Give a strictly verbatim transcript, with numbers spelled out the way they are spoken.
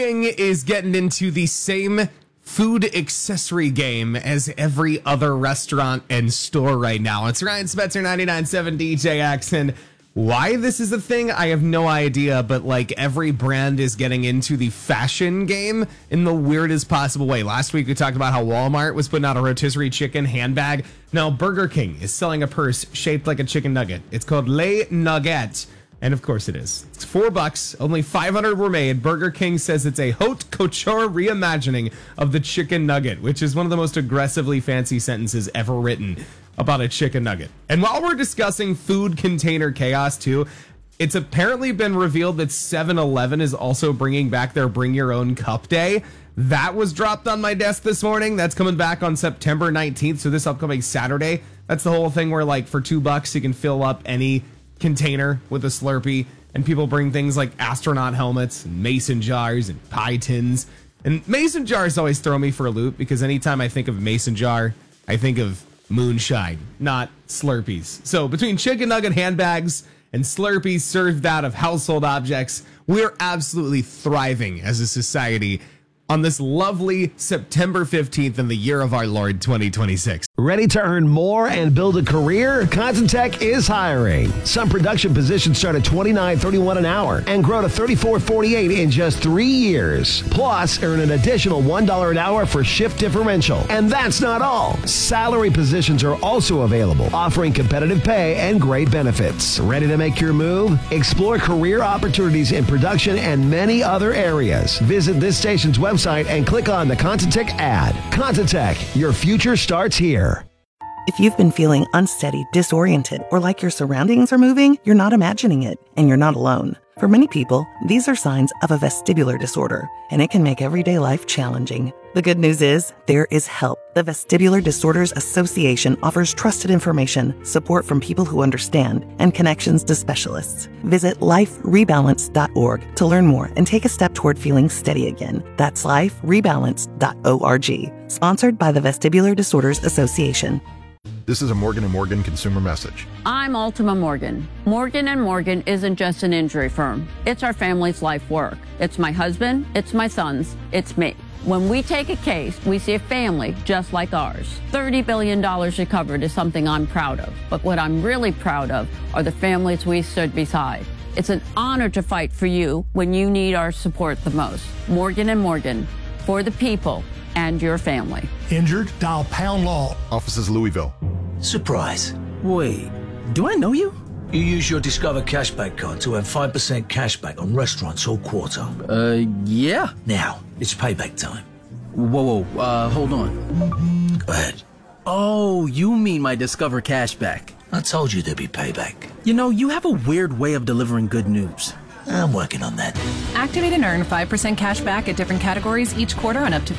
King is getting into the same food accessory game as every other restaurant and store right now. It's Ryan Spencer, ninety-nine point seven D J X, and why this is a thing, I have no idea, but like every brand is getting into the fashion game in the weirdest possible way. Last week we talked about how Walmart was putting out a rotisserie chicken handbag. Now Burger King is selling a purse shaped like a chicken nugget. It's called Les Nuggets. And of course it is. It's four bucks. Only five hundred were made. Burger King says it's a haute couture reimagining of the chicken nugget, which is one of the most aggressively fancy sentences ever written about a chicken nugget. And while we're discussing food container chaos too, it's apparently been revealed that seven eleven is also bringing back their Bring Your Own Cup Day. That was dropped on my desk this morning. That's coming back on September nineteenth, so this upcoming Saturday. That's the whole thing where like for two bucks you can fill up any container with a Slurpee, and people bring things like astronaut helmets and mason jars and pie tins. And mason jars always throw me for a loop because anytime I think of mason jar, I think of moonshine, not Slurpees. So between chicken nugget handbags and Slurpees served out of household objects, we're absolutely thriving as a society on this lovely September fifteenth in the year of our Lord twenty twenty-six. Ready to earn more and build a career? Contentech is hiring. Some production positions start at twenty-nine thirty-one an hour and grow to thirty-four forty-eight in just three years. Plus, earn an additional one dollar an hour for shift differential. And that's not all. Salary positions are also available, offering competitive pay and great benefits. Ready to make your move? Explore career opportunities in production and many other areas. Visit this station's website and click on the Contentech ad. Contentech, your future starts here. If you've been feeling unsteady, disoriented, or like your surroundings are moving, you're not imagining it, and you're not alone. For many people, these are signs of a vestibular disorder, and it can make everyday life challenging. The good news is, there is help. The Vestibular Disorders Association offers trusted information, support from people who understand, and connections to specialists. Visit life rebalance dot org to learn more and take a step toward feeling steady again. That's life rebalance dot org. Sponsored by the Vestibular Disorders Association. This is a Morgan and Morgan consumer message. I'm Ultima Morgan. Morgan and Morgan isn't just an injury firm. It's our family's life work. It's my husband, it's my sons, it's me. When we take a case, we see a family just like ours. thirty billion dollars recovered is something I'm proud of. But what I'm really proud of are the families we stood beside. It's an honor to fight for you when you need our support the most. Morgan and Morgan, for the people and your family. Injured? Dial Pound Law. Offices Louisville. Surprise. Wait, do I know you? You use your Discover Cashback card to earn five percent cashback on restaurants all quarter. Uh, yeah. Now, it's payback time. Whoa, whoa, uh, hold on. Go ahead. Oh, you mean my Discover Cashback. I told you there'd be payback. You know, you have a weird way of delivering good news. I'm working on that. Activate and earn five percent cash back at different categories each quarter on up to